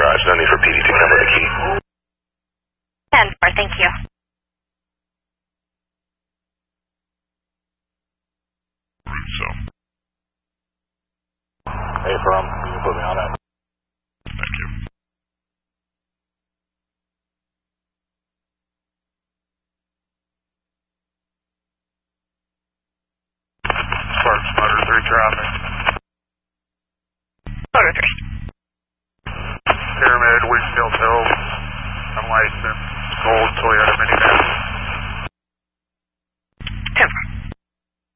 garage. No need for PD to come with the key. 10-4, thank you. Hey, From, you can put me on that. Thank you. Spark Spotter 3 traffic. Photo 3. Pyramid, Wheatfield Hills. Unlicensed. Gold Toyota minivan.